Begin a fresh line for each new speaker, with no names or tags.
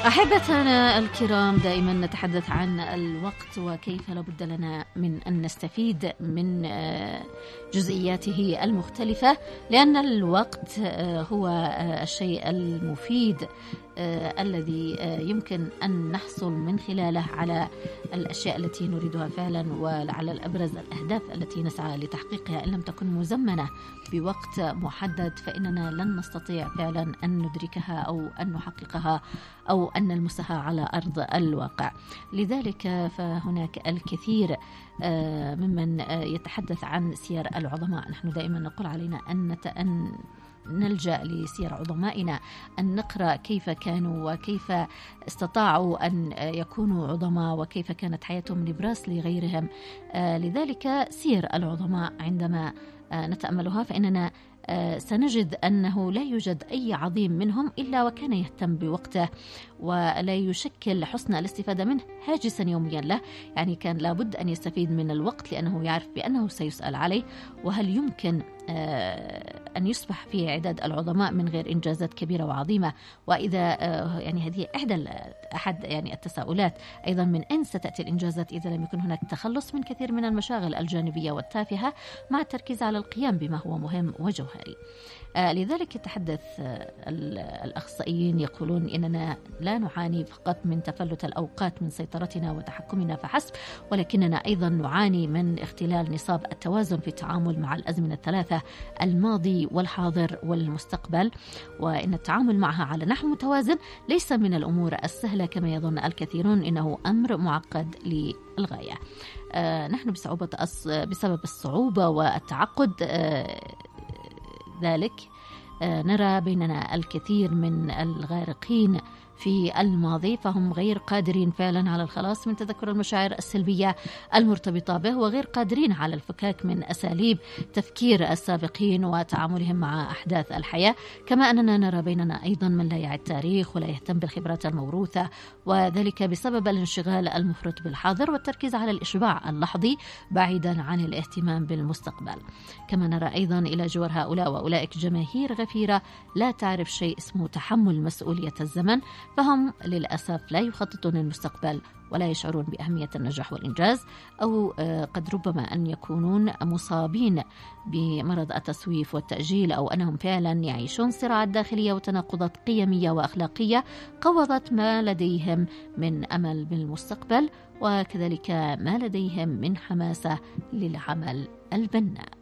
أحبتنا الكرام، دائما نتحدث عن الوقت وكيف لابد لنا من أن نستفيد من جزئياته المختلفة، لأن الوقت هو الشيء المفيد الذي يمكن أن نحصل من خلاله على الأشياء التي نريدها فعلا، وعلى الأبرز الأهداف التي نسعى لتحقيقها. إن لم تكن مزمنة بوقت محدد فإننا لن نستطيع فعلا أن ندركها أو أن نحققها أو أن نلمسها على أرض الواقع. لذلك فهناك الكثير ممن يتحدث عن سير العظماء. نحن دائما نقول علينا أن نلجأ لسير عظمائنا، أن نقرأ كيف كانوا وكيف استطاعوا أن يكونوا عظماء وكيف كانت حياتهم نبراس لغيرهم. لذلك سير العظماء عندما نتأملها فإننا سنجد أنه لا يوجد أي عظيم منهم إلا وكان يهتم بوقته ولا يشكل حسن الاستفادة منه هاجسا يوميا له. يعني كان لابد أن يستفيد من الوقت لأنه يعرف بأنه سيسأل عليه، وهل يمكن أن يصبح في عداد العظماء من غير إنجازات كبيرة وعظيمة؟ وإذا يعني هذه أحد يعني التساؤلات أيضا، من أين ستأتي الإنجازات إذا لم يكن هناك تخلص من كثير من المشاغل الجانبية والتافهة مع التركيز على القيام بما هو مهم وجوهري؟ لذلك يتحدث الأخصائيين يقولون إننا لا نعاني فقط من تفلت الأوقات من سيطرتنا وتحكمنا فحسب، ولكننا أيضا نعاني من اختلال نصاب التوازن في التعامل مع الأزمنة الثلاثة، الماضي والحاضر والمستقبل، وإن التعامل معها على نحو متوازن ليس من الأمور السهلة كما يظن الكثيرون، إنه أمر معقد للغاية. نحن بسبب الصعوبة والتعقد ذلك نرى بيننا الكثير من الغارقين في الماضي، فهم غير قادرين فعلا على الخلاص من تذكر المشاعر السلبية المرتبطة به، وغير قادرين على الفكاك من أساليب تفكير السابقين وتعاملهم مع أحداث الحياة. كما أننا نرى بيننا أيضا من لا يعي التاريخ ولا يهتم بالخبرات الموروثة، وذلك بسبب الانشغال المفرط بالحاضر والتركيز على الإشباع اللحظي بعيدا عن الاهتمام بالمستقبل. كما نرى أيضا إلى جوار هؤلاء وأولئك جماهير غفيرة لا تعرف شيء اسمه تحمل مسؤولية الزمن، فهم للأسف لا يخططون للمستقبل ولا يشعرون بأهمية النجاح والإنجاز، أو قد ربما أن يكونون مصابين بمرض التسويف والتأجيل، أو أنهم فعلا يعيشون صراعات داخلية وتناقضات قيمية وأخلاقية قوضت ما لديهم من أمل بالمستقبل، وكذلك ما لديهم من حماسة للعمل البناء.